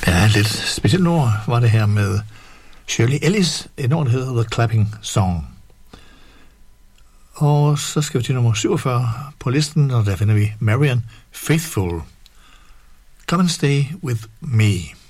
Ja, lidt specielt nummer var det her med Shirley Ellis, et nummer, der hedder The Clapping Song. Og så skal vi til nummer 47 på listen, og der finder vi Marianne Faithfull. Come and stay with me.